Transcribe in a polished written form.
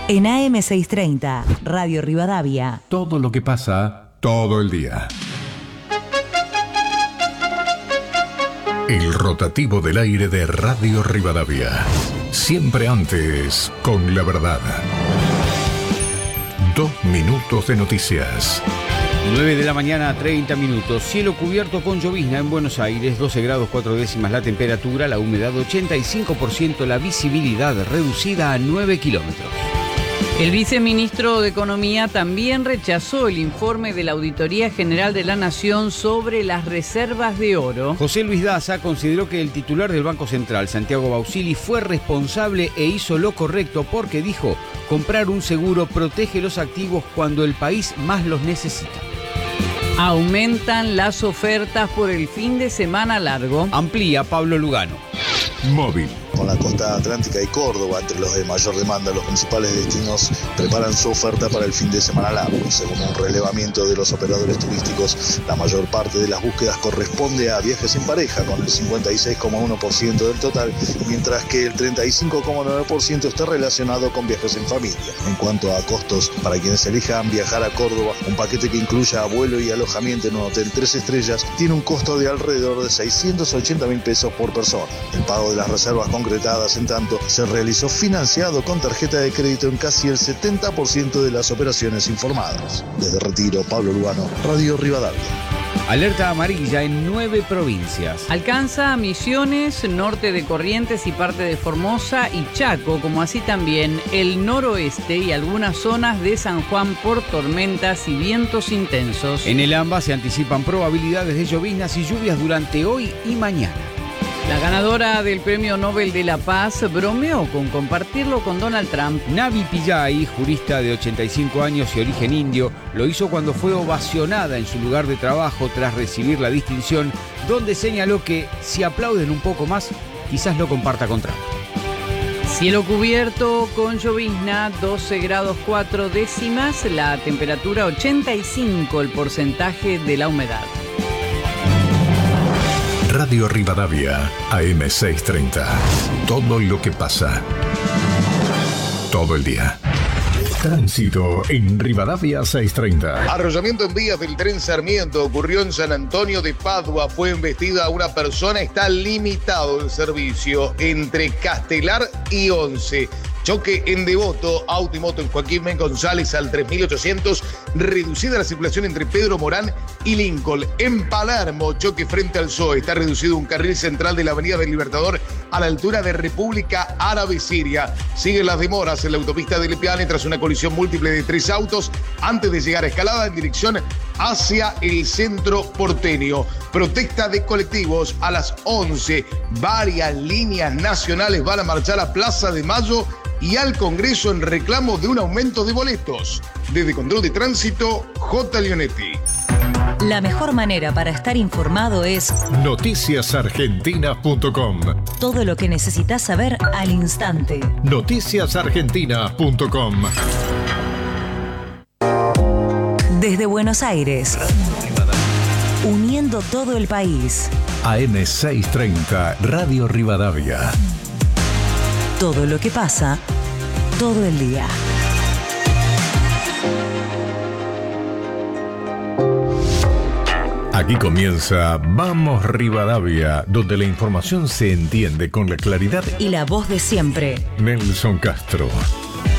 En AM630, Radio Rivadavia. Todo lo que pasa, todo el día. El rotativo del aire de Radio Rivadavia. Siempre antes, con la verdad. 2 minutos de noticias. 9 de la mañana, 30 minutos. Cielo cubierto con llovizna en Buenos Aires, 12 grados 4 décimas la temperatura, la humedad 85%, la visibilidad reducida a 9 kilómetros. El viceministro de Economía también rechazó el informe de la Auditoría General de la Nación sobre las reservas de oro. José Luis Daza consideró que el titular del Banco Central, Santiago Bausili, fue responsable e hizo lo correcto porque dijo: comprar un seguro protege los activos cuando el país más los necesita. Aumentan las ofertas por el fin de semana largo. Amplía Pablo Lugano. Móvil. Con la costa atlántica y Córdoba entre los de mayor demanda, los principales destinos preparan su oferta para el fin de semana largo. Según un relevamiento de los operadores turísticos, la mayor parte de las búsquedas corresponde a viajes en pareja, con el 56,1% del total, mientras que el 35,9% está relacionado con viajes en familia. En cuanto a costos, para quienes elijan viajar a Córdoba, un paquete que incluya vuelo y alojamiento en un hotel 3 estrellas tiene un costo de alrededor de 680.000 pesos por persona. El pago de las reservas concretadas, en tanto, se realizó financiado con tarjeta de crédito en casi el 70% de las operaciones informadas. Desde Retiro, Pablo Lugano, Radio Rivadavia. Alerta amarilla en 9 provincias. Alcanza Misiones, norte de Corrientes y parte de Formosa y Chaco, como así también el noroeste y algunas zonas de San Juan por tormentas y vientos intensos. En el AMBA se anticipan probabilidades de lloviznas y lluvias durante hoy y mañana. La ganadora del Premio Nobel de la Paz bromeó con compartirlo con Donald Trump. Navi Pillay, jurista de 85 años y origen indio, lo hizo cuando fue ovacionada en su lugar de trabajo tras recibir la distinción, donde señaló que si aplauden un poco más, quizás lo comparta con Trump. Cielo cubierto con llovizna, 12 grados 4 décimas, la temperatura 85, el porcentaje de la humedad. Radio Rivadavia, AM630. Todo lo que pasa, todo el día. Tránsito en Rivadavia 630. Arrollamiento en vías del tren Sarmiento ocurrió en San Antonio de Padua. Fue embestida una persona. Está limitado el servicio entre Castelar y 11. Choque en Devoto, auto y moto en Joaquín Ben González al 3800. Reducida la circulación entre Pedro Morán y Lincoln. En Palermo, choque frente al ZOE. Está reducido un carril central de la Avenida del Libertador a la altura de República Árabe Siria. Siguen las demoras en la autopista de Lepiane tras una colisión múltiple de 3 autos antes de llegar a Escalada en dirección hacia el centro porteño. Protesta de colectivos a las 11. Varias líneas nacionales van a marchar a Plaza de Mayo y al Congreso en reclamo de un aumento de boletos. Desde Control de Tránsito, J. Leonetti. La mejor manera para estar informado es noticiasargentinas.com. todo lo que necesitas saber al instante. noticiasargentinas.com. Desde Buenos Aires, uniendo todo el país. AM630, Radio Rivadavia. Todo lo que pasa, todo el día. Aquí comienza Vamos Rivadavia, donde la información se entiende con la claridad Y la voz de siempre. Nelson Castro.